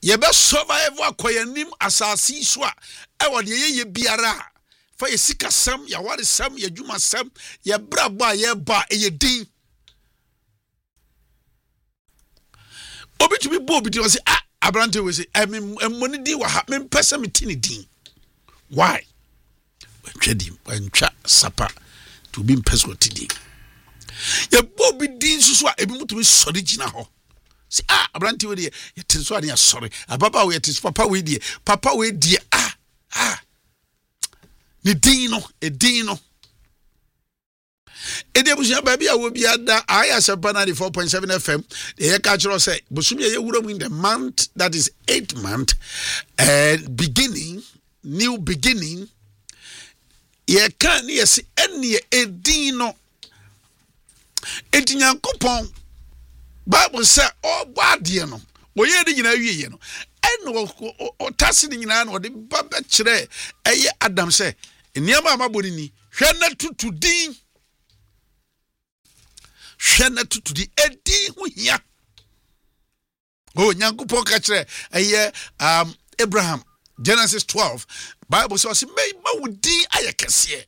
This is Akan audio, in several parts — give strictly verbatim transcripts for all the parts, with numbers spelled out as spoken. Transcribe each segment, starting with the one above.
ye be survive akoyanim asasi so a e wo de ye biara fa ye sika sam ya ware sam ya dwuma sam ye brabo a ye ba e ye din obi to be bo obi to say ah abrante we say e money di wa ha me pese me tini din why twedi ntwa sapa to be pese what din ye bo bi din susu a ebi mutu be sori gina ho say ah abrante we dey ye tin so ade ya sori ababa we tis papa we dey papa we dey ah ah ni din no e din no e dey busia ba bia wo bia da aya seven ninety-four point seven F M the ye ka chiro say busumi ye wura in the month that is eighth month and beginning new beginning ye kan yes ene e din no etinyankopon Bible say o gbade no wo ye de nyina wiye no ene o tase ni nyina no de baba kire eye Adam say eniama amaboni ni hwe na tutu din hwe na tutu di edi hu hia o nyankopon ka kire eye um Abraham Genesis twelve Bible says me ma wudi ayekese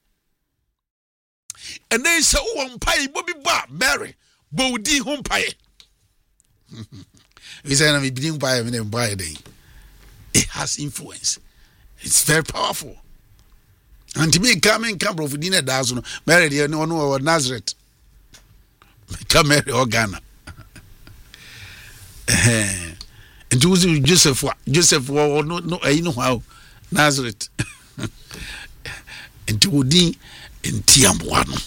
and then say o mpai bobi ba Mary bo wudi hu mpai we say na me bidin mpai me mpai dey it has influence, it's very powerful. And me coming come of dinner dazo no Mary dey no no Nazareth come Mary or Ghana eh and Joseph Joseph no no I know how Nazareth and wodi entiamwa no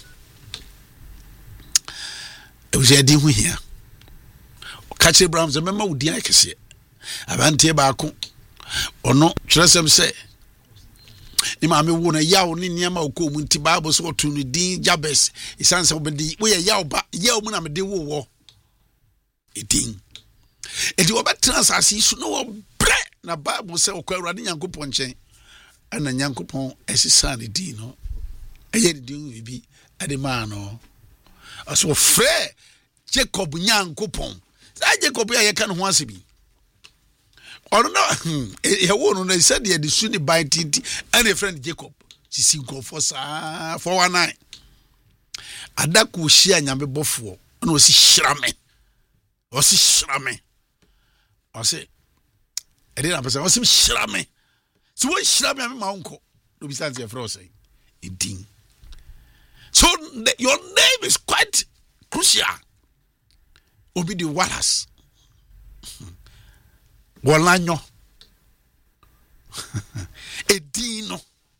e was edi hu hia catch Abraham ze mema wodi akese abante ba ko ono kyerɛsɛm sɛ ni ma me wo na yaw ni niam akɔ mu nti Bible so to no din Jabes isanse obedi wo ye yaw ba yaw mu na me de wo wo edin edi wo betra asase so no wo bre na Bible say okwa Awurade Nyankopɔn nkyɛn ana Nyankopɔn esisa ne din no eye ne din bibi ade ma no aso frɛ Jacob Nyankopɔn sa Jacob ya ye kan ho asebi ono no e wo no na said the suni by titi and a friend Jacob sisi go for sa four one nine adako hia nyame bofo na o si hyirame o si hyirame o si e dey na person o si hyirame so wo hyirame am ma unko no be stand here for say edin so the, your name is quite crucial. Obi di Wallace Bolanyo Edino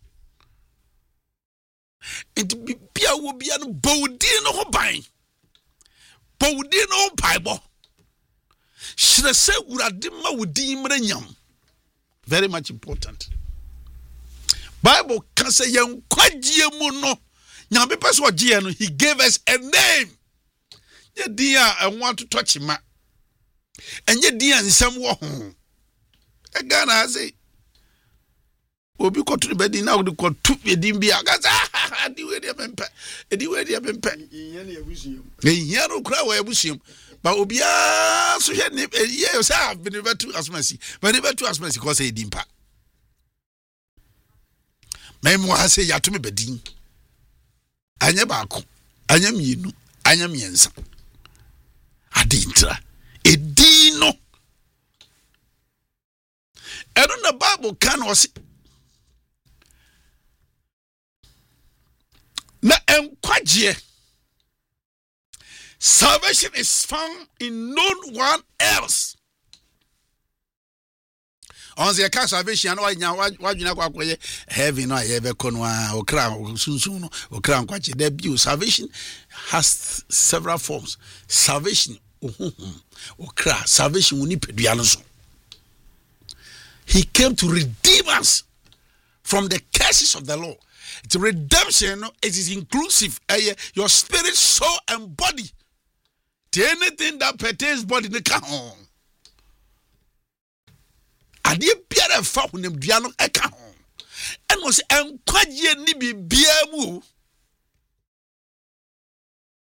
it bia wo bia no bodi no ho ban bodi no Bible shire se urade ma wodi mranyam very much important. Bible can say yan kwagie mu no nyame pese ogie no he gave us a name ye dia and want to touch him and ye dia nsam wo ho e Ghana say obi ko to be di na wo ko tu be di bia ga sa di we dia bempe e di we dia bempe nya na yabusium e nya no kra wa yabusium ba obi a so hwe ne ye yo say be never to asmasi but never to asmasi ko say di mpa memo ha say ya to me bedin anya ba ko anya mienu anya miensa adintra edino and on the Bible can was na enkwaje salvation is found in no one else. On the account salvation no nya wadwina kwa kwaye heaven no aye be kono a okra sunsun no okra nkwache da bio salvation has several forms. Salvation okra salvation woni pedua no so. He came to redeem us from the curses of the law. It's redemption, it is inclusive. Your spirit, soul, and body. To anything that pertains body, they can home. And you be a fa when them diano eka home. And was enkwaje ni bibia mu.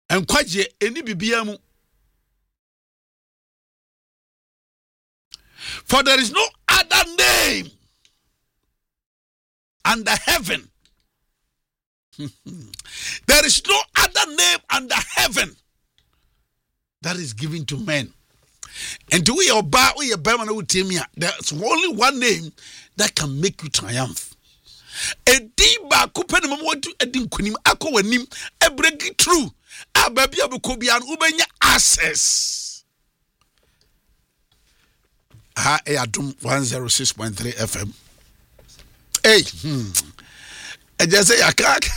Enkwaje eni bibia mu. For there is no other name under heaven. There is no other name under heaven that is given to men. And to we obey, we obey, there's only one name that can make you triumph. A diba kupeni mmodu edin kunim akọwanim e break through ababi abukobi an ubenya access. Ha e adum one oh six point three F M. Hey, hmm. I just say akak.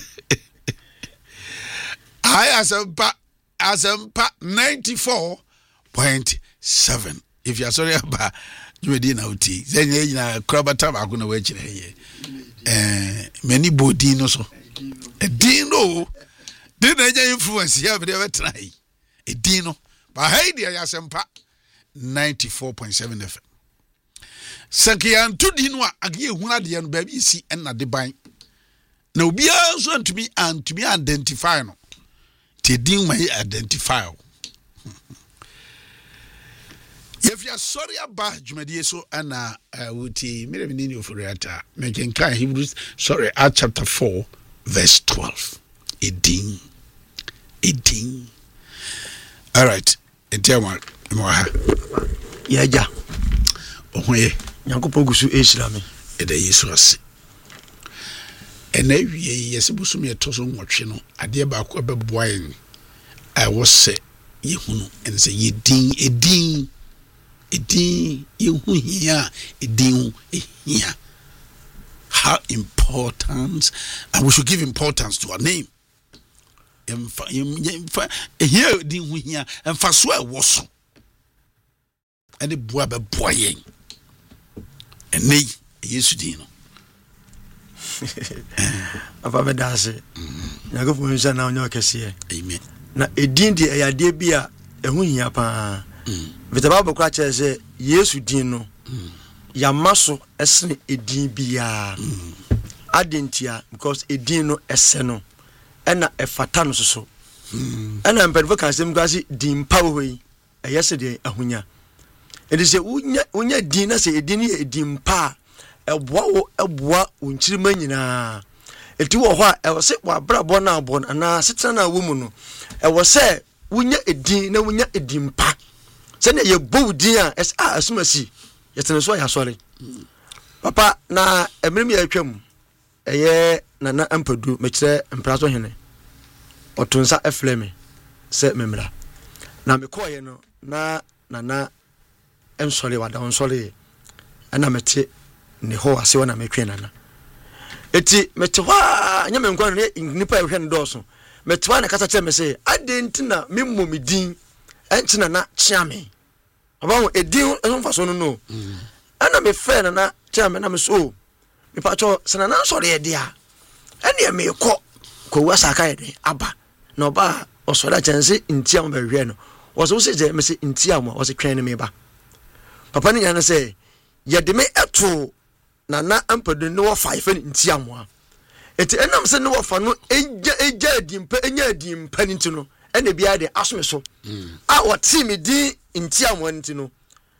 I asempa asempa ninety-four point seven. If you are sorry about you dey na uti. Say you na krabata ba ko na we kire here. Eh, many body no so. A dino. Didn't I influence here, but ever try. A dino. But hey, dear Yasempa ninety-four point seven F M. Sankian to dino again, one of the baby see and not the bind. No, be also to me and to me identify no. Te din may identify. If you are sorry about Jumadi so and uh wuti me me ni ofuriata me kenkan Hebrews sorry at chapter four verse twelve. Edin edin. All right. Entiama mo ha. Ya ja. Ohoye. Yankopon gusu ehira me. E da Yesu ase. Ena wie yesibusu me toso nwotwe no ade ba ko beboa yen. I was say yehunu and say yedin edin. Edin yehu here edin here. How important, and we should give importance to our name. Here edin here and for so was and the boy be boying and nay yesu din no. Papa me dase. Na go for nsa na onyo kese. Amen. Na edin di eyade bia ehu hia pa. Vitaba bokra che se Yesu din no. Ya maso esne edin bia. Adentia because edin no ese no. Ena efata no so. Ena mpedvo kan sem gwase din pa wo yi. Eyese de ahunya. Edi se unya unya din na se edin ye edin pa. Eboa wo eboa unchirima nyina. Eti wo ho a e se wa brabo na abo na setena na wo mu no. E wo se unya edin na unya edin pa. Se ne ye bo din a es a asumasi. Yetene so ya sori. Papa na emrem ya atwam. Eye na na ampadu me kire mpraso hene. Otunsa efleme se memra. Na me koye no na na na ensori wada onsori. Ana mete ne ho ase wana metwe nana. Eti mete wa nya me nkwan ne nipa ehwe ndoso. Mete wa na kasa kire me se adentina memmo medin entina na chiame. About edin enfa so no no. Ana me friend na chiame na me so. Me pacho sana na so de dia. Ene me ko ko wasa ka yede aba. No ba osoda chance ntia mo behwe no. Wo so se je me se ntia mo wo se twen ne me ba. Papa ni yana se yede me eto na na ampadu no wo five ntia mo a. Eti enam se no wo fa no eja eja adimpa enya adimpa ni ntino. Ene bia de asome so. A wo ti me di ntia mo ntino.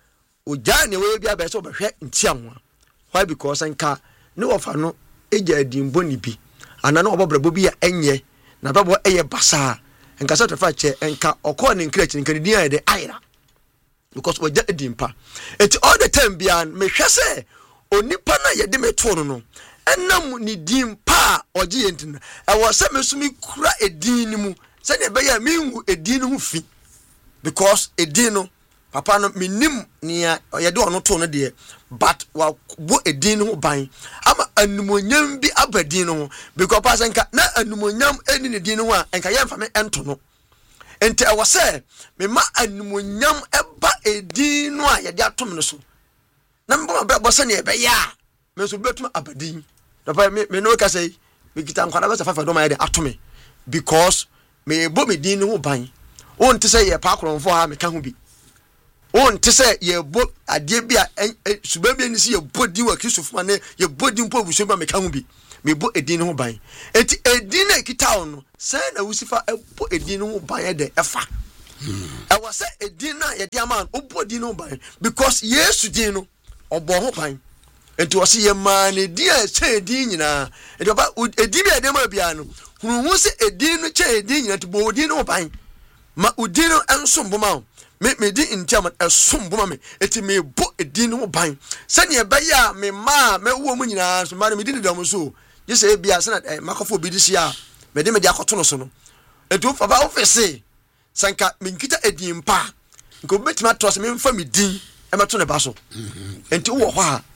Oja ne we bia be so behwe ntia mo. Why? Because nka ne wo fa no eja adimbo ni bi. Ana na obobrabo bi a enye na babo eye basa. Nka sa tofa che nka okọ ne nkra chi nka ni dia de aira. Because oja adimpa. Eti all the time bia me hwe se onipa na ye de meto no no. Enam ni dimpa oje yentina. E wo se mesumi kura edin ni mu. Se ne be ya mingu edin hu fi. Because edin no papa no minim nia ye de ono to no de but wa bo edin hu ban ama anumonyam bi abadin no because papa nka na anumonyam eni ne din no a nka ye mfa me ento no ente e wo se me ma anumonyam eba edin no a ye de atom no so na mbo ma bo se ne be ya me so betum abadin papa me me no ka say me kita nkwada be se fafa do ma ye de atome because me bo me din hu ban on te say ye pa kronfo ha me ka hu bi on te say ye bo ade bi a suba bi ni si ye bodi wa Kristofo ne ye bodi mpo buso ba me ka hu bi me bo edin hu ban enti edin na kita no say na wusifa e bo edin hu ban e de efa I was say a dinner a dear man obo din no ban because yesu din no obo ho ban enti o se ye man e din a che din nyina enti oba e din bi e dem bia no hu se e din no che din nyina to bo din no ban ma udin no enso mboma me me di ntiam enso mboma me enti me bo e din no ban se ne be ya me ma me wo mu nyina so ma me din dam so ye se bia se na makofo bi di sia me de me di akoto no so no etu papa office sanka minkita edin pa nko betima to se me mfa me din e meto ne ba so enti wo ho a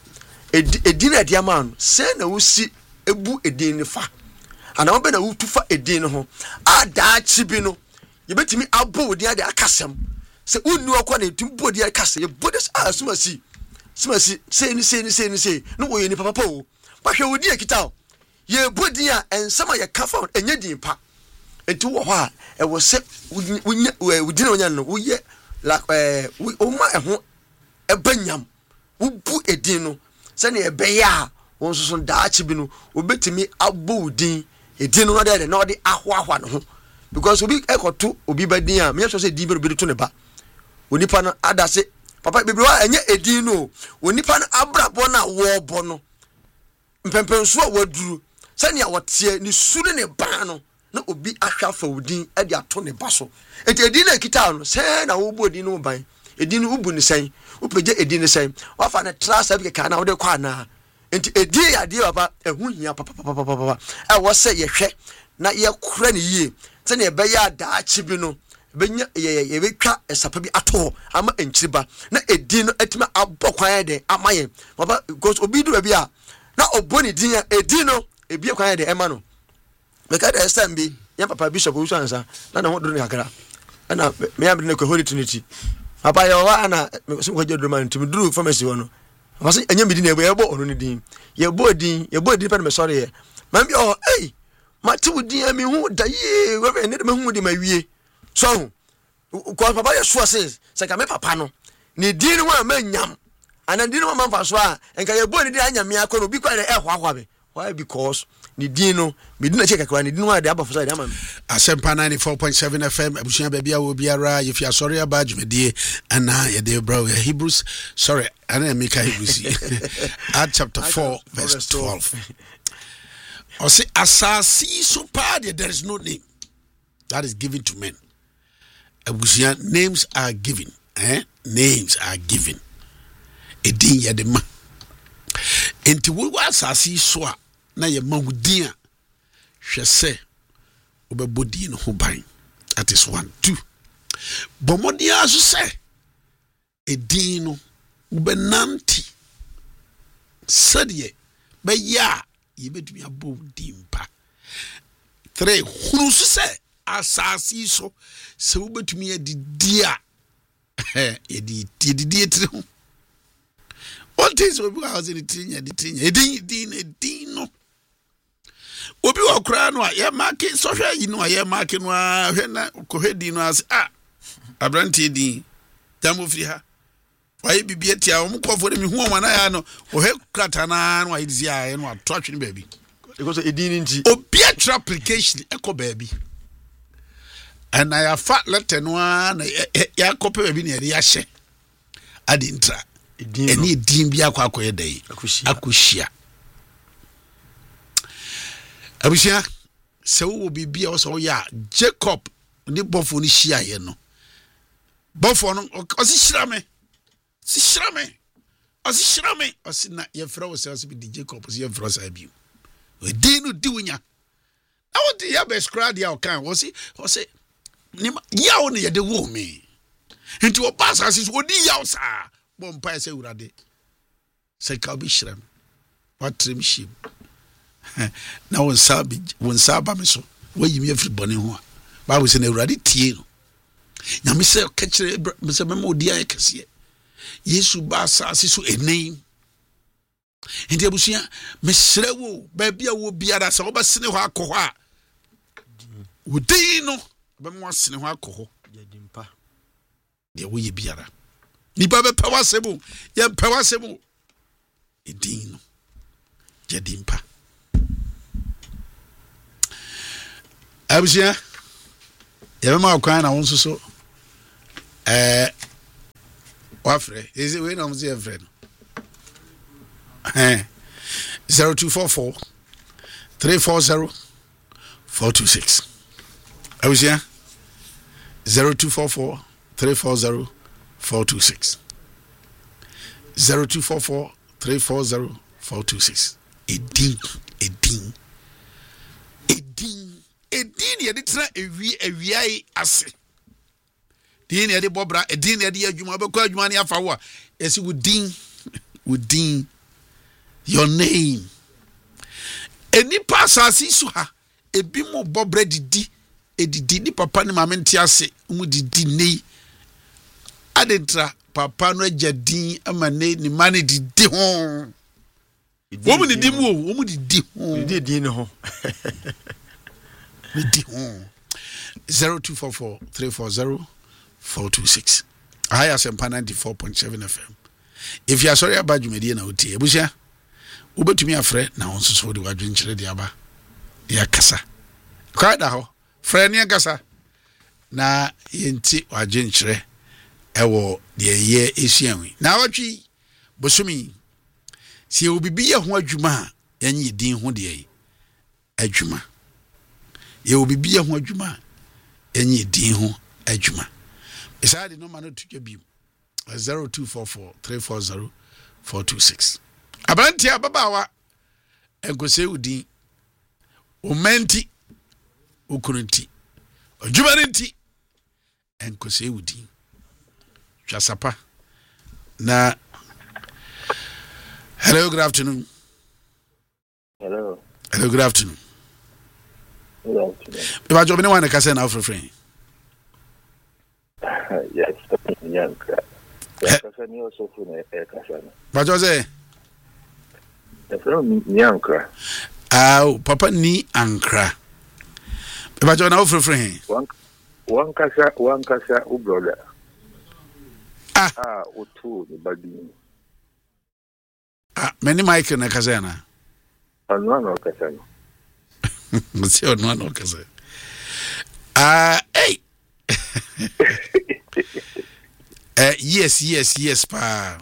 edin edi man se na wo si ebu edin ne fa ana wo be na wo tufa edin no ho a da chi bi no ye betimi abo odin ade akasem se unnu okwa na etum bo odin akase ye bodes asuma si suma si se ni se ni se ni se no wo ye ni papa o ba hwe odin akita o ye bodin a ensama ye kafa enye din pa enti wo ho a e wo se wunya wudina wonya no wo ye la eh o ma eho e banyam wo bu edin no se ne e be ya won so so daachi bi no obetimi abo odin edin no de na ode ahoahwa no ho because obi ekoto obi badin a me so se di be be to ne ba onipa no adase papa bebre wa enye edin no onipa no abrabo na wo bo no mpempenso a waduru se ne a wote ni suru ne ba no na obi ahwa fa odin e de ato ne ba so enti edin na kita no se na wo bo odin no ban edin ubu ne sen upeje edin ne sen wa fa na trasa bi ka na wo de kwa na enti edin ya de baba ehu hia papa papa papa e wo se ye hwe na ye kura ne yie se ne be ya da achi bi no benya ye ye betwa esapa bi ato ama enchiriba na edin no atima abokwan de amaye baba because obi du bi a na oboni din a edin no ebi kwan de ema no meka da esam bi ya papa bishop usu ansa na na hodro ne kakra na me ya bi ne ko holy trinity papa yo wa na so ko jedro man timi duru pharmacy wono wase anya mi din e bo ye bo onu ni din ye bo din ye bo din pa me sorry ye man bi oh eh ma ti wudin ami hu da ye we ne de me hu de ma wie so ko papa ye so se se ka me papa no ni din wa ma nyam ana din wa ma fa so a enka ye bo ni din anya me akọ no bi kwa de e hwa hwa be why because ni din no me din na che kakra ni din wa de aba for so de ama me Asempa ninety-four point seven F M abusia bia wo biara if you are sorry about jumedie ana ye de bro Hebrews sorry ana me ka Hebrews Acts chapter four verse twelve or say asasi so bad there is no name that is given to men. Abusia names are given eh names are given edin ye de ma enti wo asasi so a na ye mahudin a hwe se obebodi no ho ban. That is one. Two, bomodia aso se edin no ubenanti sadie be ya yebetumi abo dimpa. Three, hunu so se asasi so se ubetumi adidi a edi edidi etire ho. What is we was in the tinya the tinya edin edin edin no obi wa kura no a ye mark so hwe yi no a ye mark no a hwe na ko hwedi no as ah abranti edin tamo firi ha why bibia tia o mkofo de mi hu o na ya no o he krata na no a yidi ya no ato atwe baabi because edin nti obi atra application e ko baabi and I fa letter no na ya kope baabi na ya hye adintra eni edin bia kwa akoye dai akushia abushia se wo bibia o so ya Jacob ni bofo ni hia ye no bofo no o si hira me si hira me o si hira me o si na ye fra wo se o si bi Jacob si ye fra sa bi o edin no di wunya na wo di ya be scrad ya o kan wo si o se ni ya o ne ye de wo me nti o pass as o di ya o sa bom pa se urade se ka bi hira me watrim shim na won sabi won saba me so wayimi afri bone ho a Bible say na urade tie no nyame se ka kire me se memo odi an kese Yesu ba asase so enem enti abusia me sere wo ba bia wo biara se wo ba sene ho akọ ho a wodi no ba mo sene ho akọ ho yedimpa de wo ye biara ni ba be pawasebo ye pawasebo edin no yedimpa abusia ye ma kwa na won so Eh, wafre. Is it when I'm saying friend? Eh, zero two four four three four zero four two six. I was here. Zero two four four three four zero four two six. Zero two four four three four zero four two six. A ding, a ding, a ding, a ding. You did try a we a we I asse. Ding ya de bobra, a ding ya de adwuma be kwa adwuma ne afawo. Yes, would ding, would ding your name. Any pass asasi so ha, e bi mo bobra didi, e didi ni papa ni mama nti ase, mu didi nei. Adentra papa no agadi amane ni mane didi ho. Woman didi mu, woman didi ho. Didi ne ho. Didi ho. zero two four four three four zero four two six. I have some ninety-four point seven F M. If you are sorry about you, media na uti. Ebusia, ubetumi afre na onso so de wadwen kire de aba. Ya kasa. Kwa da ho. Fre ne kasa. Na yenti wadwen kire ewo de ye esianwi. Na watwi bosumi. Si obibi ye ho adwuma yanyi din ho de adwuma. Ye obibi ye ho adwuma yanyi din ho adwuma. Beside no man to give you zero two four four three four zero four two six. Abanti ababawa enkose udi umenti ukurunti ojubarinti enkose udi twasapa na. Hello, good afternoon. Hello. Hello, good afternoon. Good afternoon. If I job anyone can say now for free. Yes, young crap. Kasani also for a kasana. But was it? The from young crap. Ah, Papa ni ankra. If I join now for free. One one kasa, one kasa, u brother. Ah, ah, o two, the body. Ah, many Michael na kazana. On one or kasana. Let's see on one or kazana. Ah, hey. uh, yes, yes, yes, pa.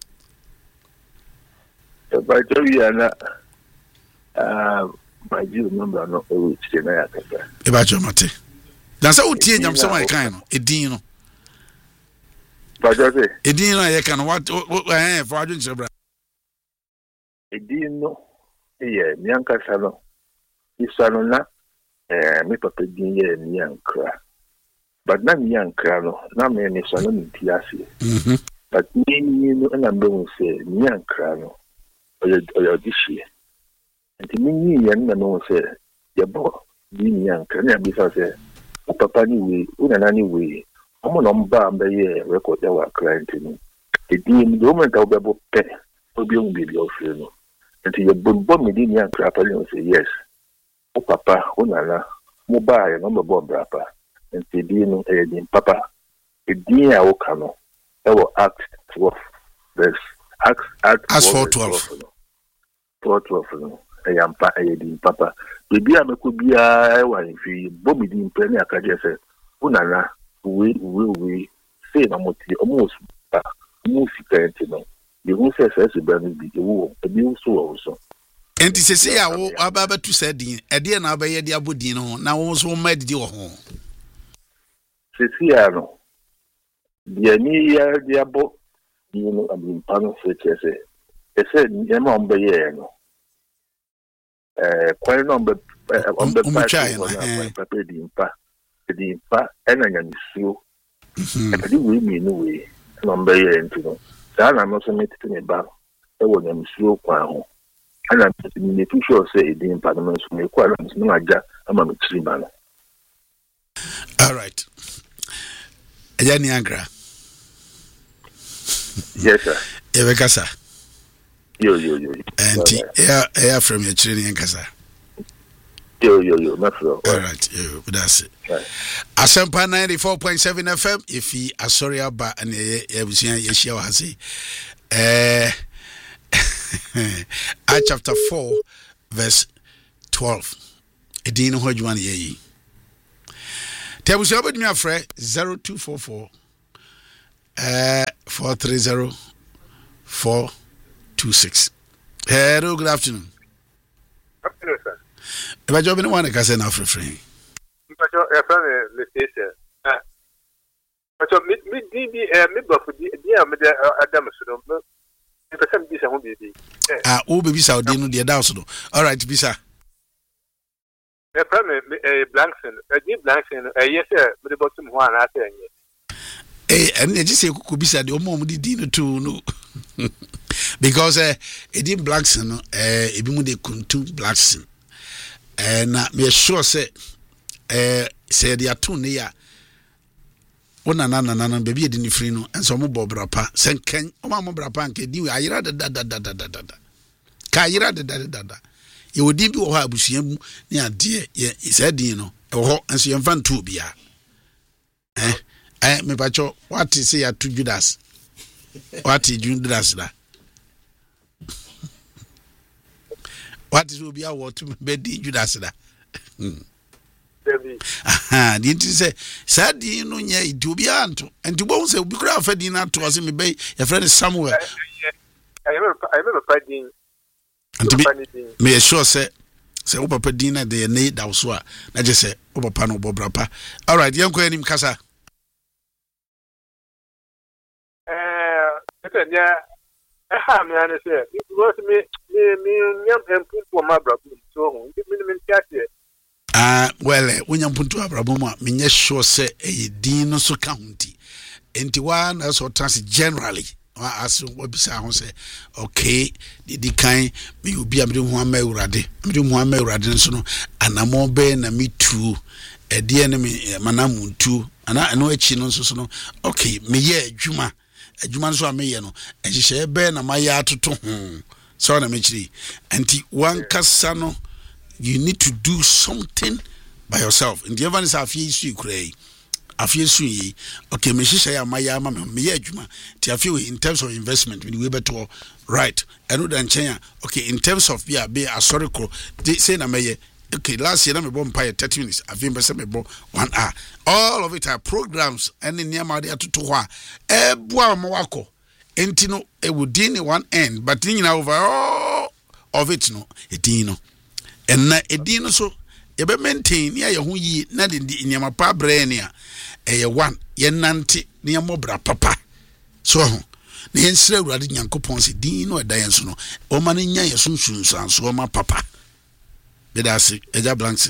But you are not. Uh, my dear number, no, which can I ask? About your mate. That's how you am so my kind. A dino. But I say, a dino, I can what I have for Argent Sebra. A dino, yeah, Nyanka Sano. This Sanona, eh, me papa dinner and young crap. But not young crano, not many son in Tiasi. But me, you know, and I'm going to say, young crano, or your this year. And to me, young man say, your boy, being young, can I be so say, Papa, anyway, any way, I'm on bomb by year record our client to me. The dean, the moment I'll be able to pay, will be on baby of you. And to your bomb me, young crap, and say, yes. Oh, Papa, oh, Nana, mobile, number bomb, Papa. And the dean, a Papa, the dean, I will come. I will act twelve. There's act, act, as for twelve. For twelve, I am Papa. Baby, I could be a one if you Bobby didn't penny. I can just say, Unana, we will we say no more, almost most parenting. The who says, as a brand be the war, a new so also. And to say, I will about to say, a dear now by the Abudino, now also made your home. Ceciano, the Ania Diabo, you know, I mean, Pano such as a said, Yamon Bayano. Quite a number on the China, Papa Dimpa, the Dimpa, and I am so. I do we mean away, number and to know. Then I'm also made to me about the one I'm slow quite. And I'm too sure say the Impartments may quite no idea among the three man. All right. Ajani Agra. Yes, sir. Evekasa. Yo, yo, yo. And air, air from your training in Casa. Yo, yo, yo. That's all. All right. Yo, that's it. Asempa ninety-four point seven F M. If he are sorry about and Ebusian Yeshua has it. Eh, Acts chapter four, verse twelve. Edino Hodjuan Ye. Tebusia, but me a friend zero two four four uh, four three zero four two six. Hello, good afternoon. Afternoon, sir. If I job in one, I can say now for free. But your friend, the station. But your mid D B, mid of the Adam, so if I send this, I won't be. Ah, oh, baby, Saudi, no, dear Dawson. All right, Bisa. A primary Blankson, a deep Blankson, a yes, sir, but the bottom one, I say. Eh, and I just say, could be said, your mom did dinner too, no. Because eh, it didn't Blackson, eh, it be de kuntu Blackson. And uh, me sure say, eh, say they are two near. One another, nana, baby, didn't free no, and some more brapa, send Ken, or mamma brapa, and can do. I rather da da da da da da da. Kaira da da da da. You would be or have seen near dear, yeah, he said, you know, or and see, I'm fun to be. Eh, eh, me pacho, what is say to Judas? What is Judas? What is will be our to bed Judas? Aha, didn't you say, sad, you know, ye, to be anto, and to bones will be crafted in to us in me bay, a friend is somewhere. I remember fighting. And to be me sure say, say, Opa Padina, they need Dawswa. I just say, Opa Pano Bobrapa. All right, young Queen Casa. Eh, yeah, I have me, I say, it was me, me, me, and put for my brother. So, give me the mentality. Ah, well, when you put to a problem, me sure say a dean so county. And to one as or trans generally. As what be say, okay, the kind me will be a bit one may ready. I'm doing one may ready, so no, and I'm more ben and me too. A dear enemy, Manamun too, and I know a chin so no. Okay, me ye, Juma, a Juman so me, you know, and she say, Ben, and my yard to home. So I'm actually, and one casano, you need to do something by yourself. And the other is half years you cray. Afiesu okay me hihya my ama me ye adwuma ti afie in terms of investment we we better right eno dan chen okay in terms of be be asorico say na me okay last year na me bomb pay thirty minutes afie be say me bomb one hour all of it are programs and in niam ade atoto ho a e boa mo wako enti no e wodi ni one end but ni na over all of it no e din no and na e din no so e be maintain ya ye ho yi na de niam pa brain ya eh one ye nante ne yamobra papa so ho ne yensira urade nyankopon se din no edan so no o ma ne nya ye sunsun san so ma papa be da se eja blanksin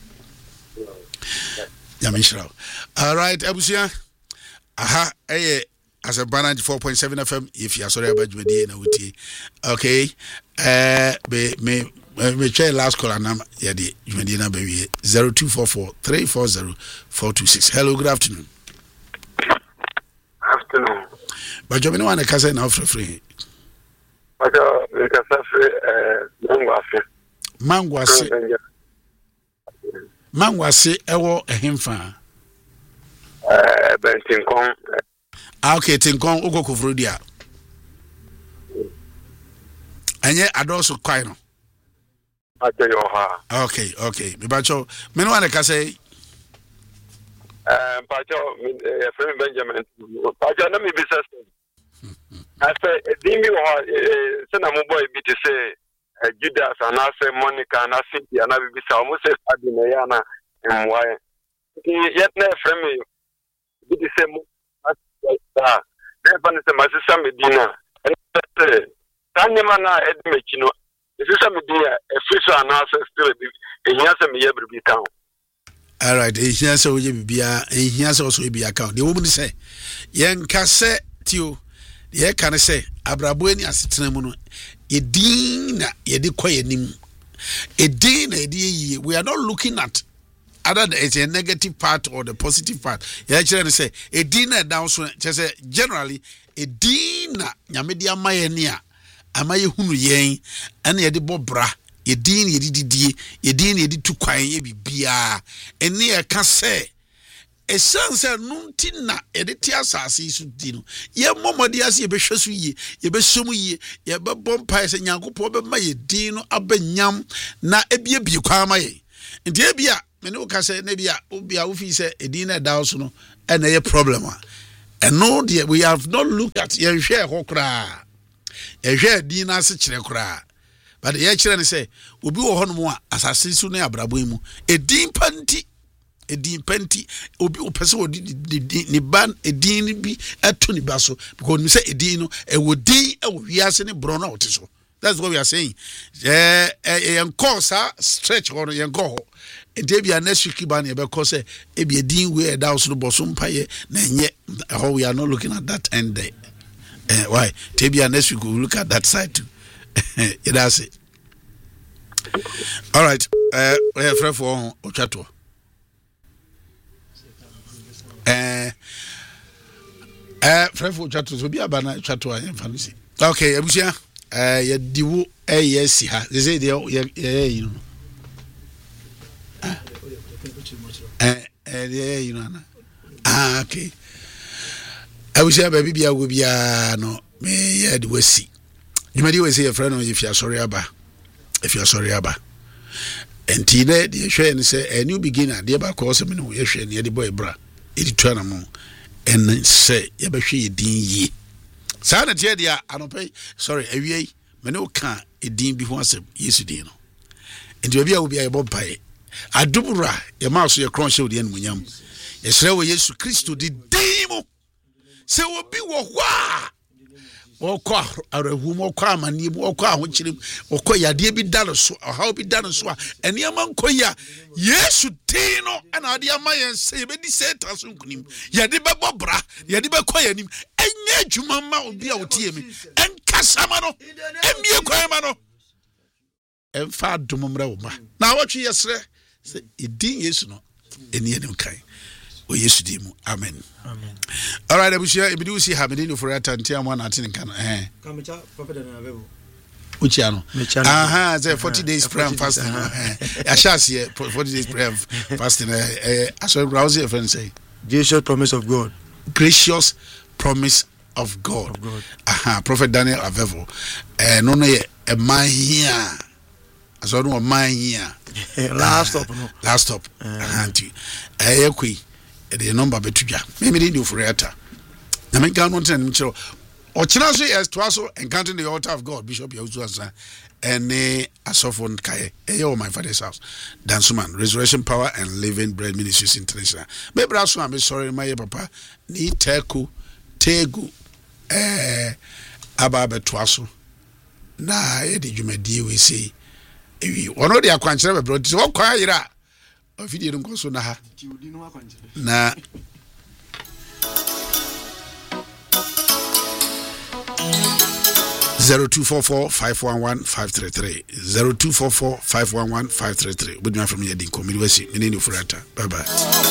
ya mishra all right abusia aha eh as a banana four point seven F M if you are sorry about jwedi na wuti okay eh be me me try last call and yeah the jwedi na be zero two four four three four zero four two six. Hello, good afternoon. Afternoon. But you know one can say now for free. But we can say free mangwase. Mangwase. Mangwase ewo ehemfa. Eh ben tinkon. Ah okay tinkon ugo kufuru dia. Anye adoso kwai no. Okay, okay. Me bacho, me no one can say Uh, Pacho, uh, friend Benjamin, Pacho, let me be certain. I say, Dimi, send a boy be to say, Judas, and I say Monica, and I think, and I will be almost said, Adinayana, and why. Yet, no friend me, be the same. Never is my sister Medina, and say, Tanyamana, Edmechino, the sister Medina, a fisher and answer still, and yes, and me every town. All right, eh here so we be eh here so also be account. The woman say, "Yen kase tio, ye kan say abrabo ani asetena mu no, ye din na ye de kwayenim. E din na ye we are not looking at other than it's a negative part or the positive part. Ye actually say e din na down so say generally e din na nyame dia maye ni a amaye hunu yen ana ye de bobra ye din ye dididie ye din ye ditu kwan ye bibia ene ye ka se e sanse nunti na ye de tia asase su di no ye momodi ase ye behwesu yi ye besom yi ye be bompa se nyankopɔ be ma ye din no abanyam na ebie bie kwan ma ye nti ebia me ne wo ka se ne bia obia wo fi se e din na da so no ene ye problem a and no dear we have not looked at your share hokra a share dinner such a cra but the actually say will be one more as I see soon abrabuimu a dean panty a dean panty obi o person wo di ban a dean bi atuni baso because you say a dino e wo din e wo wiase ne bro na otiso. That's what we are saying. Eh eh enko sa stretch or enko Debia next week ban because e be din we e da so boso mpaye na enye how we are not looking at that end there. Eh why? Debia next week we will look at that side too. It does it. All right. Uh we have friend for Ochato. Eh eh friend for Ochato so be abana Ochato ayen fancy. Okay, ebusia eh ye diwo eh yes ha. They say they eh you know. Eh eh yeah you know. Ah okay. I wish I baby bia go bia no me yeah the wasi. You may say a friend if you are sorry aba. If you are sorry aba. And tine the share and say a new beginner the ba cause me no ye hwe ne the boy bra. E di twa mo and say ye be hwe din yi. Sa na tie dia anope sorry awie me no ka e din bi ho asem Yesu din no. Enti bia wo bia ye bo pai. Adubura ye ma so ye kron hye odi anunyam ye sere wo Yesu Kristo di dimo se obi wo hwa wo kwa arahu mo kwa amani mo kwa ahokyerem wo kwa yade bi dalo so ha bi dalo so a eniama nkoya Yesu tino ana ade ama yen se ye be di satan so nkunim yade be bobra yade be kwa yanim enye adwuma ma obi a wotie mi enkasama no emie kwa ma no emfa domomra wo ma na watwe yesre say idin Yesu no eni enim kai o Yesu di mu amen amen. All right, abusia ebi do see hamedin for atantia mo na atin kan eh kamecha papa da na bebo uchi ano aha say forty days prayer and fasting eh ashase forty days prayer fasting eh aso browse your friend say gracious promise of God gracious promise of God, of God. Aha Prophet Daniel Avevo eh no no e man here aso no man here last stop no last stop auntie eh ekwi the number betudwa me me dey for eta na me gan won ten chiro o kina so yes to aso encountering the altar of God Bishop Yahuzu Ansa ene asofon kai eh my father's house Dansuman Resurrection Power and Living Bread Ministries International me bra so am sorry my papa ni teku tegu eh aba beto aso na e de dwumadie we say ewi ono de akwankyere be bro ti wo kwa yira o fidie nko so na ha na zero two four four five one one five three three zero two four four five one one five three three. With me from here, Dinko Midwesi, Minini Furata. Bye bye.